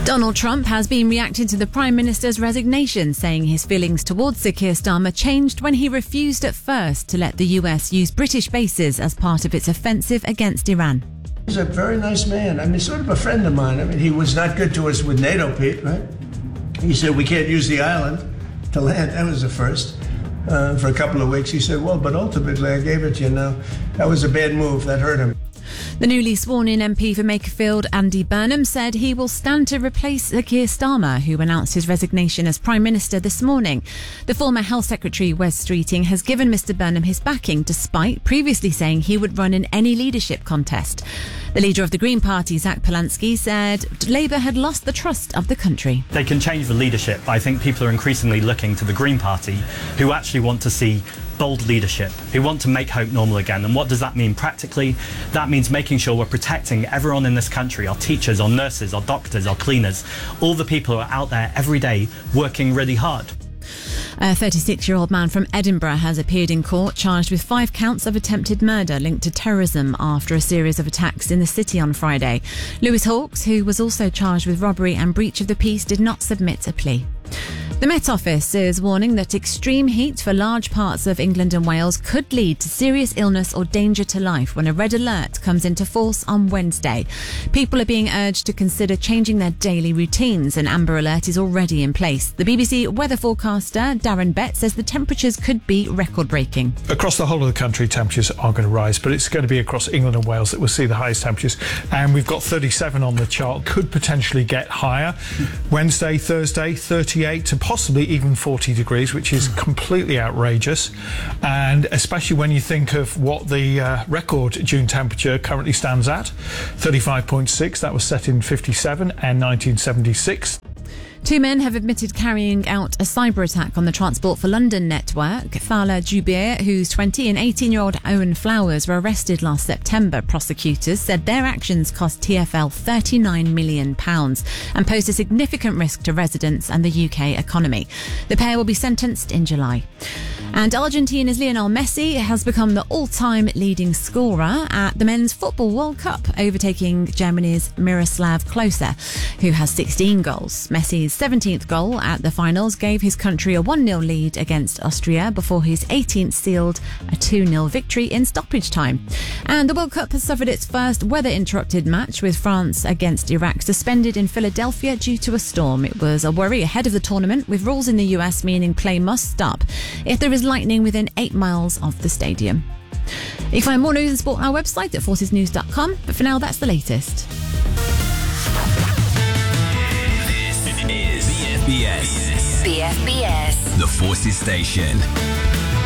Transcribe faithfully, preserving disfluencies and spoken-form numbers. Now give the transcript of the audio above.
Donald Trump has been reacting to the Prime Minister's resignation, saying his feelings towards Sir Keir Starmer changed when he refused at first to let the U S use British bases as part of its offensive against Iran. He's a very nice man. I mean, sort of a friend of mine. I mean, he was not good to us with NATO, Pete, right? He said, we can't use the island to land. That was the first. Uh, for a couple of weeks, he said, well, but ultimately I gave it to you now. That was a bad move. That hurt him. The newly sworn-in M P for Makerfield, Andy Burnham, said he will stand to replace Sir Keir Starmer, who announced his resignation as Prime Minister this morning. The former Health Secretary, Wes Streeting, has given Mr Burnham his backing, despite previously saying he would run in any leadership contest. The leader of the Green Party, Zach Polansky, said Labour had lost the trust of the country. They can change the leadership. I think people are increasingly looking to the Green Party, who actually want to see bold leadership, who want to make hope normal again. And what does that mean practically? That means making sure we're protecting everyone in this country, our teachers, our nurses, our doctors, our cleaners, all the people who are out there every day working really hard. A thirty-six-year-old man from Edinburgh has appeared in court charged with five counts of attempted murder linked to terrorism after a series of attacks in the city on Friday. Lewis Hawkes, who was also charged with robbery and breach of the peace, did not submit a plea. The Met Office is warning that extreme heat for large parts of England and Wales could lead to serious illness or danger to life when a red alert comes into force on Wednesday. People are being urged to consider changing their daily routines. An amber alert is already in place. The B B C weather forecaster Darren Bett says the temperatures could be record-breaking. Across the whole of the country, temperatures are going to rise, but it's going to be across England and Wales that we'll see the highest temperatures. And we've got thirty-seven on the chart, could potentially get higher. Wednesday, Thursday, thirty-eight to possibly even forty degrees, which is completely outrageous. And especially when you think of what the uh, record June temperature currently stands at, thirty-five point six, that was set in fifty-seven and nineteen seventy-six. Two men have admitted carrying out a cyber attack on the Transport for London network. Thala Jubeir, who's twenty, and eighteen-year-old Owen Flowers were arrested last September. Prosecutors said their actions cost T F L thirty-nine million pounds and posed a significant risk to residents and the U K economy. The pair will be sentenced in July. And Argentina's Lionel Messi has become the all-time leading scorer at the Men's Football World Cup, overtaking Germany's Miroslav Klose, who has sixteen goals. Messi's seventeenth goal at the finals gave his country a one nil lead against Austria before his eighteenth sealed a two nil victory in stoppage time. And the World Cup has suffered its first weather-interrupted match, with France against Iraq suspended in Philadelphia due to a storm. It was a worry ahead of the tournament, with rules in the U S meaning play must stop if there is lightning within eight miles of the stadium. You can find more news and sport on our website at forces news dot com, but for now that's the latest. This is B F B S. B F B S. The Forces Station.